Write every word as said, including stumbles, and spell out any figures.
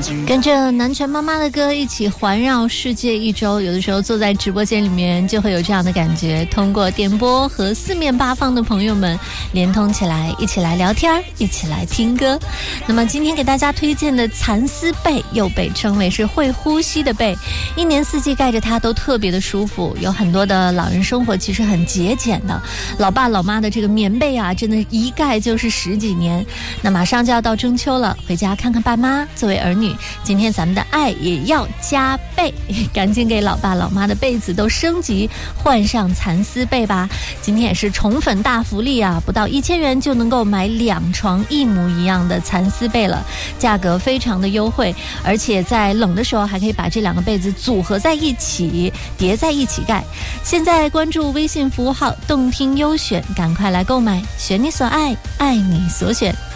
跟着南拳妈妈的歌一起环绕世界一周，有的时候坐在直播间里面就会有这样的感觉，通过电波和四面八方的朋友们连通起来，一起来聊天，一起来听歌。那么今天给大家推荐的蚕丝被又被称为是会呼吸的被，一年四季盖着它都特别的舒服。有很多的老人生活其实很节俭的，老爸老妈的这个棉被啊，真的一盖就是十几年。那马上就要到中秋了，回家看看爸妈，作为儿女，今天咱们的爱也要加倍，赶紧给老爸老妈的被子都升级，换上蚕丝被吧。今天也是宠粉大福利啊，不到一千元就能够买两床一模一样的蚕丝被了，价格非常的优惠，而且在冷的时候还可以把这两个被子组合在一起，叠在一起盖。现在关注微信服务号动听优选，赶快来购买，选你所爱，爱你所选。